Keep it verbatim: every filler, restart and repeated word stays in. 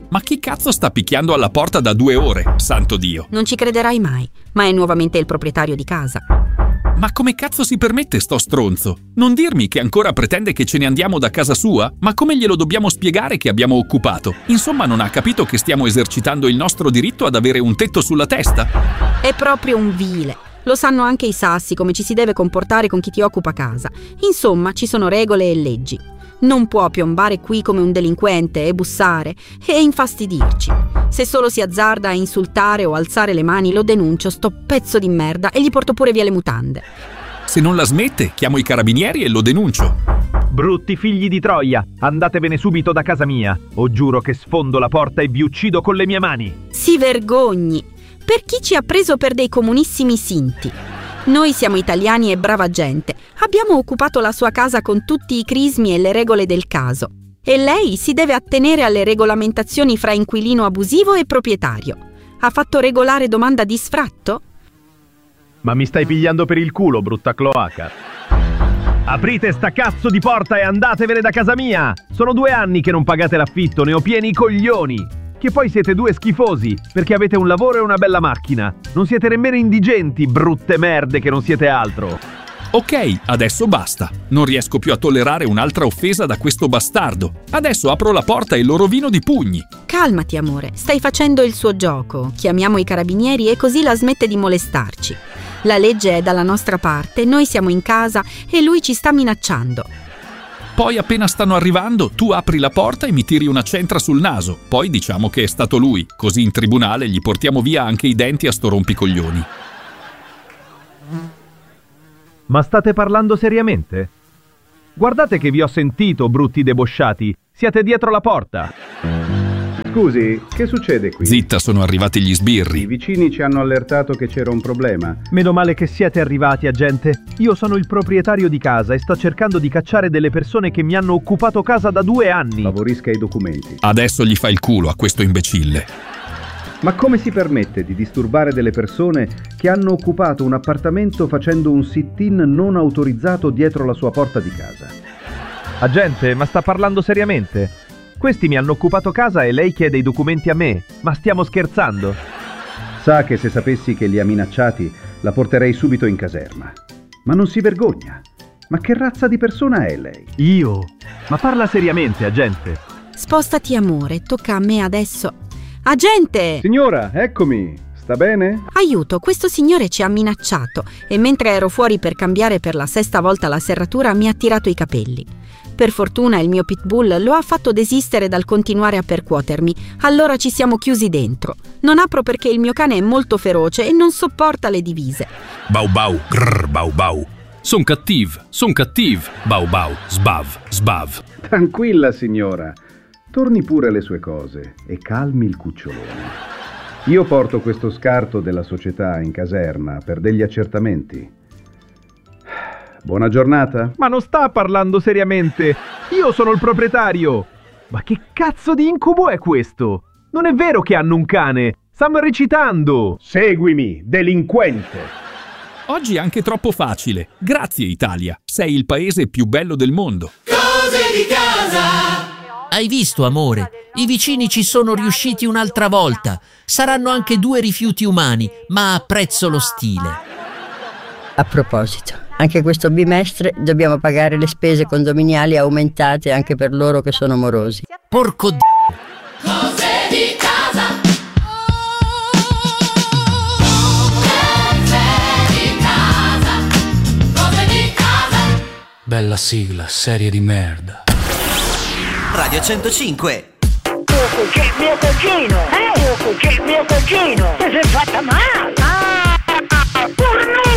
Ma chi cazzo sta picchiando alla porta da due ore, santo Dio? Non ci crederai mai, ma è nuovamente il proprietario di casa. Ma come cazzo si permette sto stronzo? Non dirmi che ancora pretende che ce ne andiamo da casa sua? Ma come glielo dobbiamo spiegare che abbiamo occupato? Insomma, non ha capito che stiamo esercitando il nostro diritto ad avere un tetto sulla testa? È proprio un vile. Lo sanno anche i sassi come ci si deve comportare con chi ti occupa casa. Insomma, ci sono regole e leggi. Non può piombare qui come un delinquente e bussare e infastidirci. Se solo si azzarda a insultare o alzare le mani, lo denuncio, sto pezzo di merda, e gli porto pure via le mutande. Se non la smette, chiamo i carabinieri e lo denuncio. Brutti figli di Troia, andatevene subito da casa mia, o giuro che sfondo la porta e vi uccido con le mie mani. Si vergogni! Per chi ci ha preso per dei comunissimi sinti? Noi siamo italiani e brava gente. Abbiamo occupato la sua casa con tutti i crismi e le regole del caso. E lei si deve attenere alle regolamentazioni fra inquilino abusivo e proprietario. Ha fatto regolare domanda di sfratto? Ma mi stai pigliando per il culo, brutta cloaca. Aprite sta cazzo di porta e andatevene da casa mia! Sono due anni che non pagate l'affitto, ne ho pieni i coglioni! Che poi siete due schifosi, perché avete un lavoro e una bella macchina. Non siete nemmeno indigenti, brutte merde che non siete altro. Ok, adesso basta. Non riesco più a tollerare un'altra offesa da questo bastardo. Adesso apro la porta e lo rovino di pugni. Calmati, amore, stai facendo il suo gioco. Chiamiamo i carabinieri e così la smette di molestarci. La legge è dalla nostra parte, noi siamo in casa e lui ci sta minacciando. Poi appena stanno arrivando, tu apri la porta e mi tiri una centra sul naso. Poi diciamo che è stato lui, così in tribunale gli portiamo via anche i denti a sto rompicoglioni. Ma state parlando seriamente? Guardate che vi ho sentito, brutti debosciati. Siete dietro la porta. Scusi, che succede qui? Zitta, sono arrivati gli sbirri. I vicini ci hanno allertato che c'era un problema. Meno male che siete arrivati, agente. Io sono il proprietario di casa e sto cercando di cacciare delle persone che mi hanno occupato casa da due anni. Favorisca i documenti. Adesso gli fa il culo a questo imbecille. Ma come si permette di disturbare delle persone che hanno occupato un appartamento facendo un sit-in non autorizzato dietro la sua porta di casa? Agente, ma sta parlando seriamente? Questi mi hanno occupato casa e lei chiede i documenti a me. Ma stiamo scherzando? Sa che se sapessi che li ha minacciati, la porterei subito in caserma. Ma non si vergogna. Ma che razza di persona è lei? Io? Ma parla seriamente, agente. Spostati, amore, tocca a me adesso. Agente! Signora, eccomi. Sta bene? Aiuto, questo signore ci ha minacciato e mentre ero fuori per cambiare per la sesta volta la serratura mi ha tirato i capelli. Per fortuna il mio pitbull lo ha fatto desistere dal continuare a percuotermi, allora ci siamo chiusi dentro. Non apro perché il mio cane è molto feroce e non sopporta le divise. Bau bau, grrr, bau bau. Son cattiv, son cattiv, bau bau, sbav, sbav. Tranquilla signora, torni pure alle sue cose e calmi il cucciolone. Io porto questo scarto della società in caserma per degli accertamenti. Buona giornata. Ma non sta parlando seriamente. Io sono il proprietario. Ma che cazzo di incubo è questo? Non è vero che hanno un cane. Stanno recitando. Seguimi, delinquente. Oggi è anche troppo facile. Grazie Italia. Sei il paese più bello del mondo. Cose di casa. Hai visto, amore? I vicini ci sono riusciti un'altra volta. Saranno anche due rifiuti umani, ma apprezzo lo stile. A proposito, anche questo bimestre dobbiamo pagare le spese condominiali aumentate anche per loro che sono morosi. Porco d***o. Cose di casa. Cose di casa. Cose di casa. Bella sigla, serie di merda. Radio centocinque. Che è mio cugino, eh? Che è mio cugino. Ti sei fatta male. Ah,